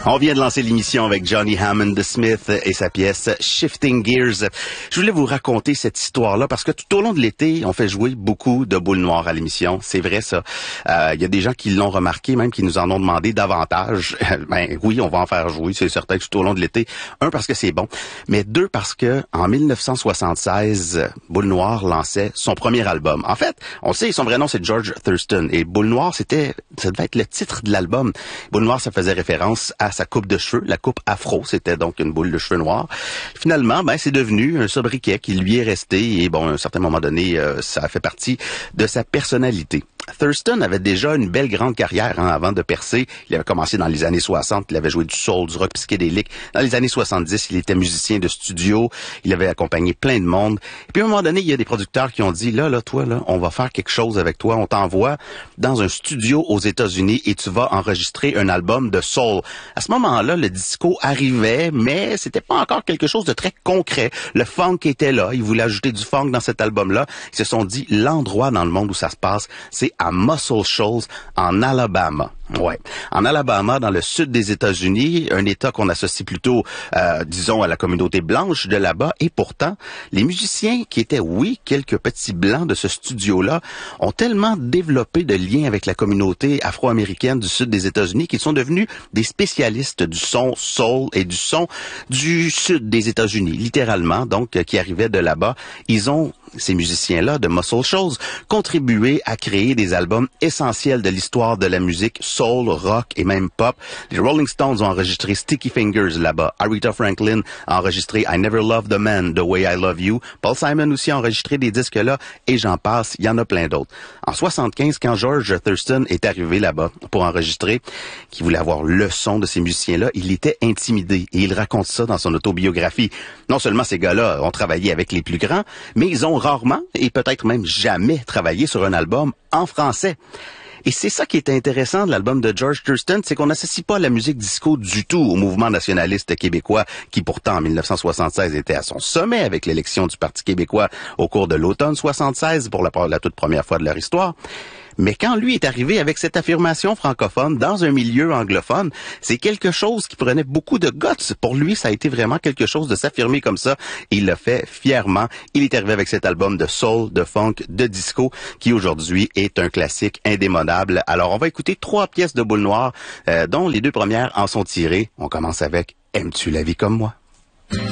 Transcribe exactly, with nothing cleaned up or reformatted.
On vient de lancer l'émission avec Johnny Hammond Smith et sa pièce Shifting Gears. Je voulais vous raconter cette histoire-là parce que tout au long de l'été, on fait jouer beaucoup de boules noires à l'émission. C'est vrai, ça. Il euh, y a des gens qui l'ont remarqué, même qui nous en ont demandé davantage. Ben oui, on va en faire jouer, c'est certain, tout au long de l'été. Un, parce que c'est bon, mais deux, parce que en mille neuf cent soixante-seize, Boule Noire lançait son premier album. En fait, on sait, son vrai nom, c'est George Thurston. Et Boule Noire, c'était, ça devait être le titre de l'album. Boule Noire, ça faisait référence à sa coupe de cheveux, la coupe afro, c'était donc une boule de cheveux noirs. Finalement, ben c'est devenu un sobriquet qui lui est resté et bon, à un certain moment donné, euh, ça a fait partie de sa personnalité. Thurston avait déjà une belle grande carrière hein, avant de percer. Il avait commencé dans les années soixante, il avait joué du soul, du rock psychédélique. Dans les années soixante-dix, il était musicien de studio, il avait accompagné plein de monde. Et puis à un moment donné, il y a des producteurs qui ont dit, là, là, toi, là, on va faire quelque chose avec toi, on t'envoie dans un studio aux États-Unis et tu vas enregistrer un album de soul. À ce moment-là, le disco arrivait, mais c'était pas encore quelque chose de très concret. Le funk était là, ils voulaient ajouter du funk dans cet album-là. Ils se sont dit, l'endroit dans le monde où ça se passe, c'est à Muscle Shoals, en Alabama. Ouais, en Alabama, dans le sud des États-Unis, un État qu'on associe plutôt, euh, disons, à la communauté blanche de là-bas. Et pourtant, les musiciens qui étaient, oui, quelques petits blancs de ce studio-là, ont tellement développé de liens avec la communauté afro-américaine du sud des États-Unis qu'ils sont devenus des spécialistes du son soul et du son du sud des États-Unis, littéralement, donc, qui arrivaient de là-bas. Ils ont, ces musiciens-là de Muscle Shoals, contribué à créer des albums essentiels de l'histoire de la musique soul, rock et même pop. Les Rolling Stones ont enregistré Sticky Fingers là-bas. Aretha Franklin a enregistré I Never Loved a Man the Way I Love You. Paul Simon aussi a enregistré des disques là et j'en passe, il y en a plein d'autres. En soixante-quinze, quand George Thurston est arrivé là-bas pour enregistrer, qui voulait avoir le son de ces musiciens-là, il était intimidé et il raconte ça dans son autobiographie. Non seulement ces gars-là ont travaillé avec les plus grands, mais ils ont rarement et peut-être même jamais travaillé sur un album en français. Et c'est ça qui est intéressant de l'album de George Thurston, c'est qu'on n'associe pas la musique disco du tout au mouvement nationaliste québécois, qui pourtant en mille neuf cent soixante-seize était à son sommet avec l'élection du Parti québécois au cours de l'automne soixante-seize pour la, la toute première fois de leur histoire. Mais quand lui est arrivé avec cette affirmation francophone dans un milieu anglophone, c'est quelque chose qui prenait beaucoup de guts. Pour lui, ça a été vraiment quelque chose de s'affirmer comme ça. Et il l'a fait fièrement. Il est arrivé avec cet album de soul, de funk, de disco, qui aujourd'hui est un classique indémodable. Alors, on va écouter trois pièces de Boule Noire, euh, dont les deux premières en sont tirées. On commence avec « Aimes-tu la vie comme moi ?»